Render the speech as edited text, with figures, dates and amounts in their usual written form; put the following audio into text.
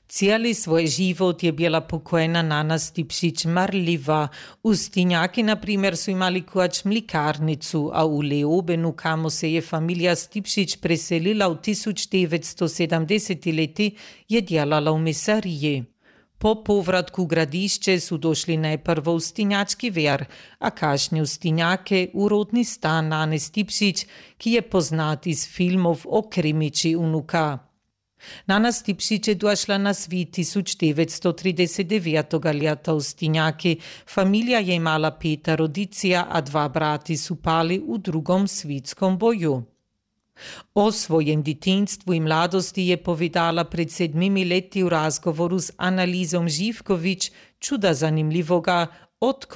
Cijeli svoj život je bila pokojna Nana Stipšić marljiva. U Stinjaki, na primjer, su imali koč mlikarnicu, a u Leobenu, kamo se je familija Stipšić preselila v 1970 leti, je djelala v mesariji. Po povratku v gradišče su došli najprvo v Stinjački ver, a kašnje v Stinjake, v rodni stan Nane Stipšić, ki je poznat iz filmov o krimiči unuka. Nana Stipšić je došla na svet 1939 leta v Stinjaki. Familija je imala 5 rodicija, a 2 brati su pali v drugom svetskom boju. O svojem djetinjstvu i mladosti je povedala pred 7 leti v razgovoru z Analizom Živković, čuda zanimljivoga,